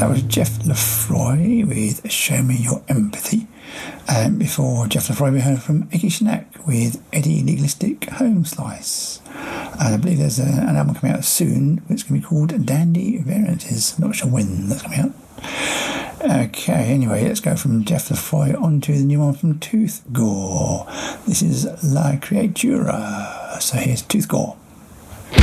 that was Jeff Lefroy with Show Me Your Empathy. And before Jeff Lefroy, we heard from Eggy Schnack with Eddie Legalistic Home Slice. And I believe there's an album coming out soon. It's going to be called Dandy Variances. Not sure when that's coming out. Okay, anyway, let's go from Jeff Lefroy on to the new one from Tooth Gore. This is La Creatura. So here's Tooth Gore.